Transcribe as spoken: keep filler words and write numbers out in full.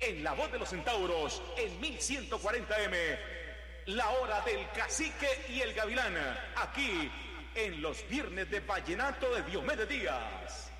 en La Voz de los Centauros, en mil ciento cuarenta eme. La hora del cacique y el gavilán, aquí en los viernes de vallenato de Diomedes Díaz.